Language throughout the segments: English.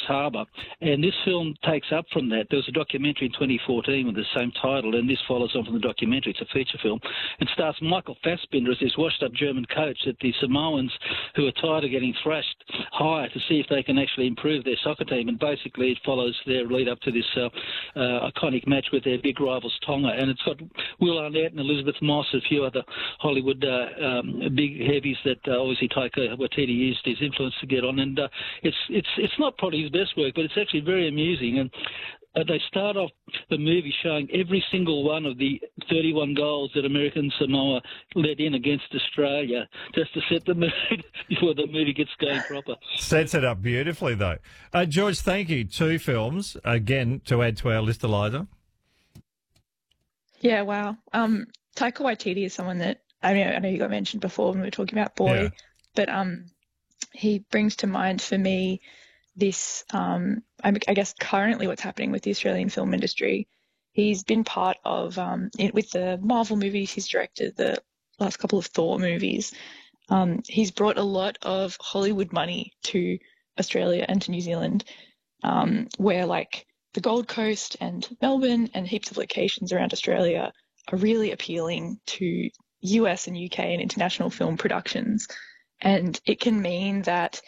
Harbour. And this film takes up from that. There was a documentary in 2014 with the same title, and this follows on from the documentary. It's a feature film. It stars Michael Fassbender as this washed-up German coach that the Samoans, who are tired of getting thrashed, hire to see if they can actually improve their soccer team. And basically it follows their lead up to this iconic match with their big rivals Tonga. And it's got Will Arnett and Elizabeth Moss, a few other Hollywood big heavies that obviously Taika Waititi used his influence to get on. And it's not probably his best work, but it's actually very amusing. And they start off the movie showing every single one of the 31 goals that American Samoa let in against Australia, just to set the mood before the movie gets going proper. Sets it up beautifully, though. George, thank you. 2 films, again, to add to our list, Eliza. Yeah, wow. Taika Waititi is someone that, I know you got mentioned before when we were talking about Boy, but he brings to mind for me this, I guess currently what's happening with the Australian film industry. He's been part of, with the Marvel movies, he's directed the last couple of Thor movies. He's brought a lot of Hollywood money to Australia and to New Zealand, where like the Gold Coast and Melbourne and heaps of locations around Australia are really appealing to US and UK and international film productions. And it can mean that,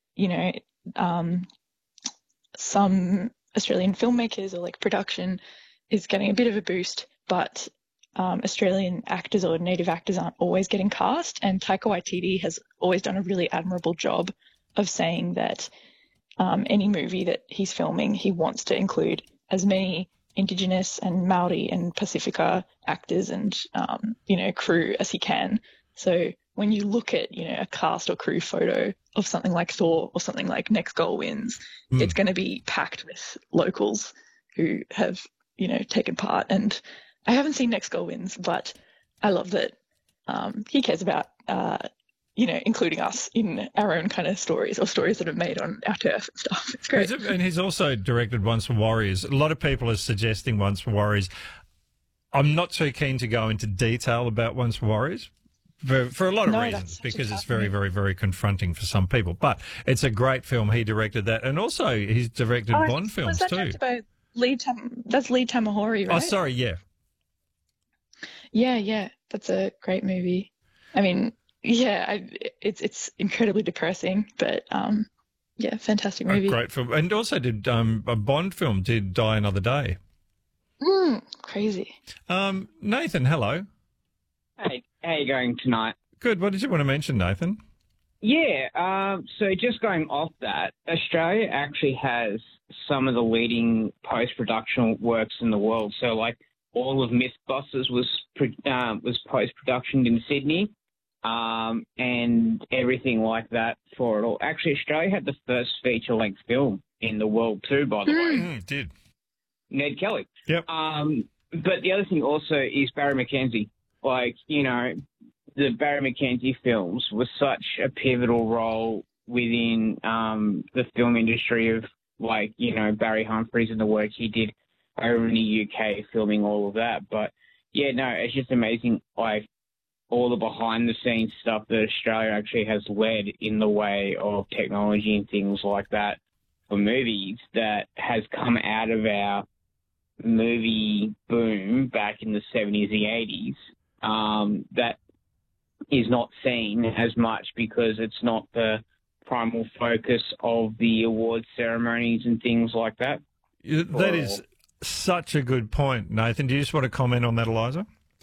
some Australian filmmakers or like production is getting a bit of a boost, but Australian actors or native actors aren't always getting cast. And Taika Waititi has always done a really admirable job of saying that any movie that he's filming, he wants to include as many Indigenous and Maori and Pacifica actors and, crew as he can. So when you look at, a cast or crew photo of something like Thor or something like Next Goal Wins, it's going to be packed with locals who have, taken part. And I haven't seen Next Goal Wins, but I love that he cares about, including us in our own kind of stories or stories that are made on our turf and stuff. It's great. And he's also directed Once for Warriors. A lot of people are suggesting Once for Warriors. I'm not too keen to go into detail about Once for Warriors for a lot of reasons, because it's very, very, very confronting for some people. But it's a great film. He directed that. And also he's directed Bond films too. That's Lee Tamahori, right? Oh, sorry, yeah. Yeah. That's a great movie. I mean, yeah, it's incredibly depressing, but fantastic movie. A great film. And also did a Bond film, did Die Another Day. Crazy. Nathan, hello. Hey, how are you going tonight? Good. What did you want to mention, Nathan? Yeah, so just going off that, Australia actually has some of the leading post-production works in the world. So, like, all of Mythbusters was post-production in Sydney, and everything like that for it all. Actually, Australia had the first feature-length film in the world too, by the way. It did. Ned Kelly. Yep. But the other thing also is Barry McKenzie. Like, the Barry McKenzie films was such a pivotal role within the film industry of, like, Barry Humphries and the work he did over in the UK filming all of that. But, yeah, no, it's just amazing, like, all the behind-the-scenes stuff that Australia actually has led in the way of technology and things like that for movies that has come out of our movie boom back in the 70s and 80s. That is not seen as much because it's not the primal focus of the award ceremonies and things like that. That is such a good point, Nathan. Do you just want to comment on that, Eliza?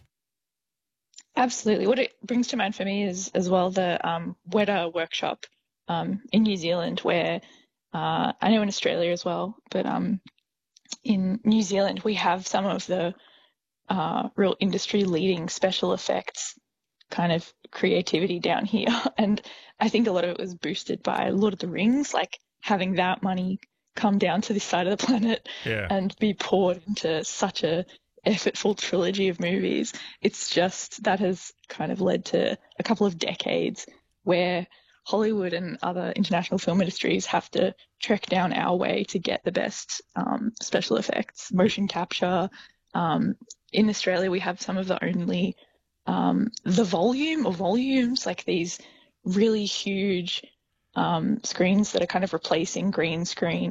Absolutely. What it brings to mind for me is as well the Weta workshop in New Zealand, where I know in Australia as well, but in New Zealand we have some of the real industry-leading special effects kind of creativity down here. And I think a lot of it was boosted by Lord of the Rings, like having that money come down to this side of the planet and be poured into such a effortful trilogy of movies. It's just that has kind of led to a couple of decades where Hollywood and other international film industries have to trek down our way to get the best special effects, motion capture. In Australia, we have some of the only the volume or volumes, like these really huge screens that are kind of replacing green screen